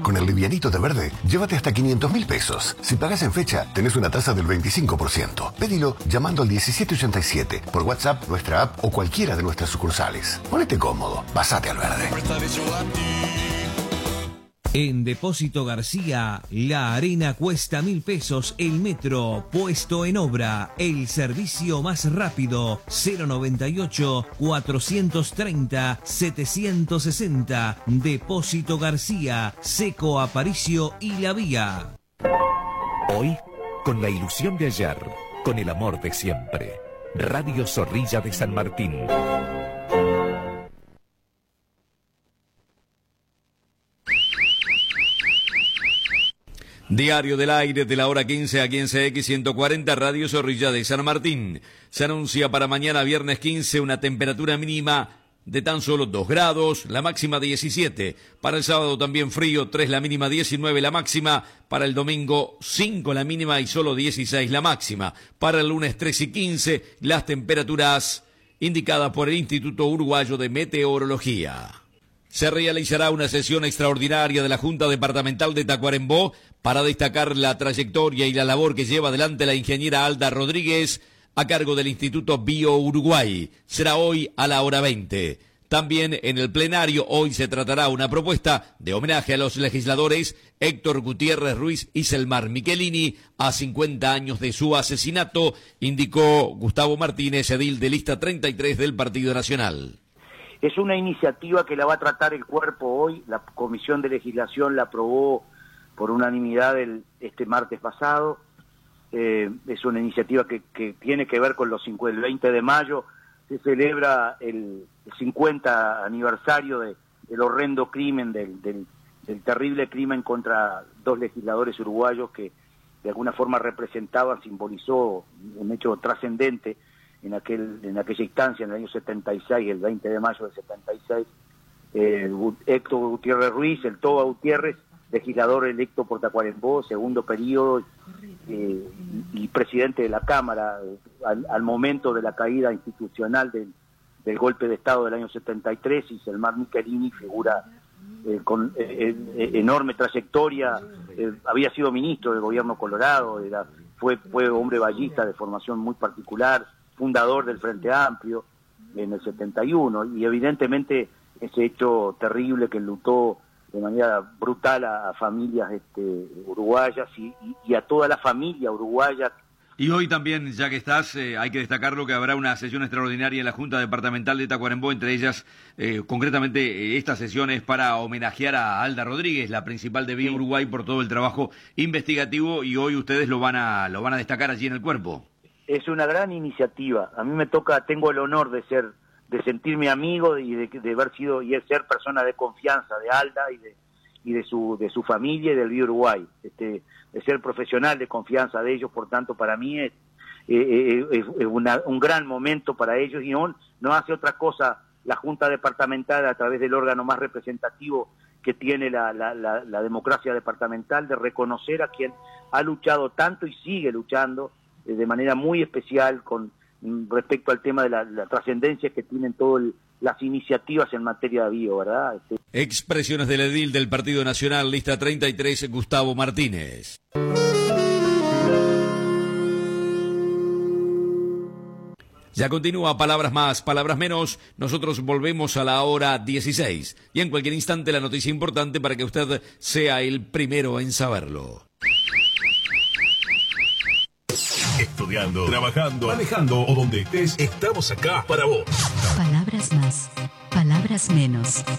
Con el livianito de Verde, llévate hasta 500.000 pesos. Si pagas en fecha, tenés una tasa del 25%. Pedilo llamando al 1787, por WhatsApp, nuestra app o cualquiera de nuestras sucursales. Ponete cómodo, pasate al Verde. En Depósito García, la arena cuesta 1.000 pesos, el metro puesto en obra, el servicio más rápido, 098-430-760, Depósito García, Seco Aparicio y La Vía. Hoy, con la ilusión de ayer, con el amor de siempre. Radio Zorrilla de San Martín. Diario del aire de la hora 15 aquí en CX 140, Radio Zorrilla de San Martín. Se anuncia para mañana viernes 15 una temperatura mínima de tan solo 2 grados, la máxima 17. Para el sábado también frío, 3 la mínima, 19 la máxima. Para el domingo 5 la mínima y solo 16 la máxima. Para el lunes 3 y 15 las temperaturas indicadas por el Instituto Uruguayo de Meteorología. Se realizará una sesión extraordinaria de la Junta Departamental de Tacuarembó para destacar la trayectoria y la labor que lleva adelante la ingeniera Alda Rodríguez a cargo del Instituto Bio Uruguay. Será hoy a la hora 20. También en el plenario hoy se tratará una propuesta de homenaje a los legisladores Héctor Gutiérrez Ruiz y Selmar Michelini a 50 años de su asesinato, indicó Gustavo Martínez, edil de lista 33 del Partido Nacional. Es una iniciativa que la va a tratar el cuerpo hoy. La Comisión de Legislación la aprobó por unanimidad este martes pasado. Es una iniciativa que tiene que ver con el 20 de mayo. Se celebra el 50 aniversario del horrendo crimen, del terrible crimen contra 2 legisladores uruguayos que de alguna forma representaban, simbolizó un hecho trascendente en aquella instancia, en el año 76, el 20 de mayo del 76, Héctor Gutiérrez Ruiz, el Toba Gutiérrez, legislador electo por Tacuarembó, segundo periodo, y presidente de la Cámara, al momento de la caída institucional del golpe de Estado del año 73, y Selmar Michelini, figura con enorme trayectoria, había sido ministro del gobierno colorado, fue hombre ballista de formación muy particular, fundador del Frente Amplio en el 71, y evidentemente ese hecho terrible que enlutó de manera brutal a familias uruguayas y a toda la familia uruguaya. Y hoy también, ya que estás, hay que destacarlo que habrá una sesión extraordinaria en la Junta Departamental de Tacuarembó, entre ellas, concretamente, esta sesión es para homenajear a Alda Rodríguez, la principal de Bio Uruguay, por todo el trabajo investigativo, y hoy ustedes lo van a destacar allí en el cuerpo. Es una gran iniciativa. A mí me toca, tengo el honor de sentirme amigo y de haber sido y de ser persona de confianza de Alda y de su familia y del Bio Uruguay, de ser profesional de confianza de ellos. Por tanto, para mí es un gran momento para ellos, y no hace otra cosa la Junta Departamental, a través del órgano más representativo que tiene la democracia departamental, de reconocer a quien ha luchado tanto y sigue luchando de manera muy especial con respecto al tema de la trascendencia que tienen todas las iniciativas en materia de bio, ¿verdad? Expresiones del edil del Partido Nacional, lista 33, Gustavo Martínez. Ya continúa Palabras Más, Palabras Menos. Nosotros volvemos a la hora 16. Y en cualquier instante la noticia importante para que usted sea el primero en saberlo. Estudiando, trabajando, manejando o donde estés, estamos acá para vos. Palabras más, palabras menos.